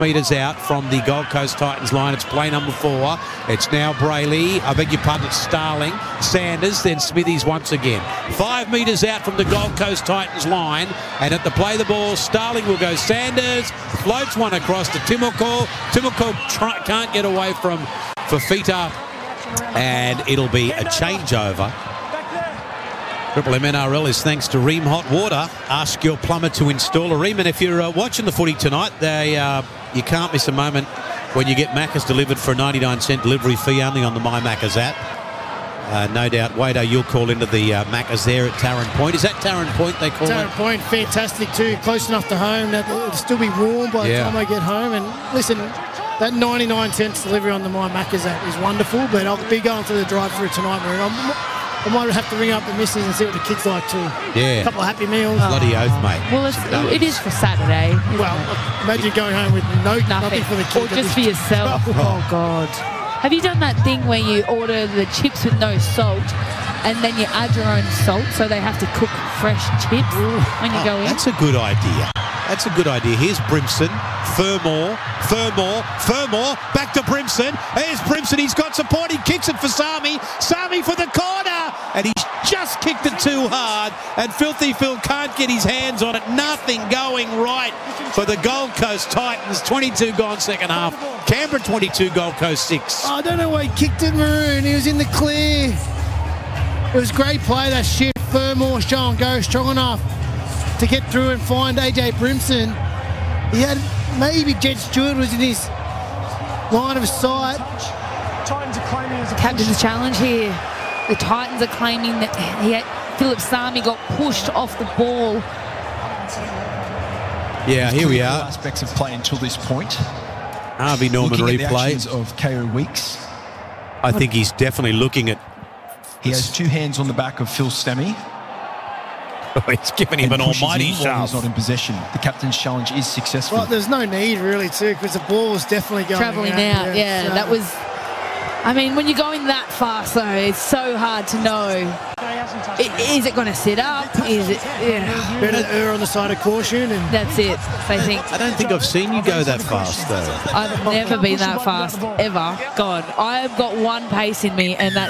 metres out from the Gold Coast Titans line. It's play number 4. It's now Brayley. I beg your pardon, it's Starling. Sanders, then Smithies once again. 5 metres out from the Gold Coast Titans line. And at the play the ball, Starling will go Sanders. Floats one across to Timokal. Timokal can't get away from Fafita. And it'll be a changeover. Triple M NRL is thanks to Ream Hot Water. Ask your plumber to install a Ream. And if you're watching the footy tonight, you can't miss a moment when you get Macca's delivered for a 99-cent delivery fee only on the My Macca's app. No doubt, Wado, you'll call into the Macca's there at Tarrant Point. Is that Tarrant Point they call it? Tarrant Point, fantastic too. Close enough to home. It'll still be warm by the time I get home. And listen, that 99-cent delivery on the My Macca's app is wonderful, but I'll be going to the drive-through tonight, Maroon. I might have to ring up the missus and see what the kids like too. Yeah. A couple of Happy Meals. Bloody oath, mate. Well, it is for Saturday. Well, imagine going home with nothing for the kids. Or just for yourself. Oh, God. Have you done that thing where you order the chips with no salt and then you add your own salt so they have to cook fresh chips when you go in? That's a good idea. That's a good idea. Here's Brimson. Fermor, back to Brimson. Here's Brimson, he's got support, he kicks it for Sami. Sami for the corner, and he's just kicked it too hard, and Filthy Phil can't get his hands on it. Nothing going right for the Gold Coast Titans. 22 gone second half. Canberra 22, Gold Coast 6. I don't know why he kicked it, Maroon. He was in the clear. It was great play, that shift. Fermor, Sean, go strong enough to get through and find AJ Brimson. He had maybe Jed Stewart was in his line of sight. Captain's challenge here. The Titans are claiming that Philip Sami got pushed off the ball. Yeah, here we are. Aspects of play until this point. Harvey Norman looking replay. At the of KO Weeks. I think he's definitely looking at. He has 2 hands on the back of Phil Stammy. It's given him an almighty shove. He's not in possession. The captain's challenge is successful. Well, there's no need really too, because the ball was definitely going travelling out. Yeah, so. that was. I mean, when you're going that fast, though, it's so hard to know. Is it going to sit up? Is it? Yeah. Better err on the side of caution. And that's it. I think. I don't think I've seen you go that fast, though. I've never been that fast ever. God, I've got one pace in me, and that.